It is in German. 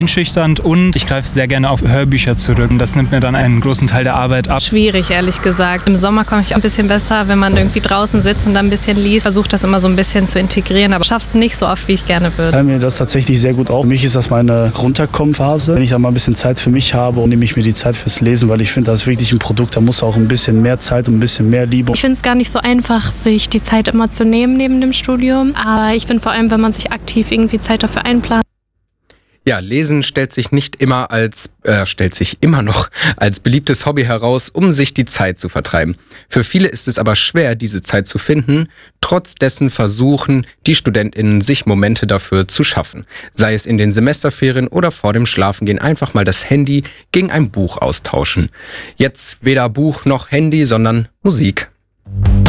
einschüchternd und ich greife sehr gerne auf Hörbücher zurück. Das nimmt mir dann einen großen Teil der Arbeit ab. Schwierig, ehrlich gesagt. Im Sommer komme ich ein bisschen besser, wenn man irgendwie draußen sitzt und dann ein bisschen liest. Versuche das immer so ein bisschen zu integrieren, aber schaffe es nicht so oft, wie ich gerne würde. Ich kann mir das tatsächlich sehr gut auf. Für mich ist das meine Runterkommen-Phase. Wenn ich da mal ein bisschen Zeit für mich habe, nehme ich mir die Zeit fürs Lesen, weil ich finde, das ist wirklich ein Produkt, da muss auch ein bisschen mehr Zeit und ein bisschen mehr Liebe. Ich finde es gar nicht so einfach, sich die Zeit immer zu nehmen neben dem Studium. Aber ich finde vor allem, wenn man sich aktiv irgendwie Zeit dafür einplant. Ja, Lesen stellt sich immer noch als beliebtes Hobby heraus, um sich die Zeit zu vertreiben. Für viele ist es aber schwer, diese Zeit zu finden. Trotz dessen versuchen die StudentInnen, sich Momente dafür zu schaffen. Sei es in den Semesterferien oder vor dem Schlafengehen einfach mal das Handy gegen ein Buch austauschen. Jetzt weder Buch noch Handy, sondern Musik.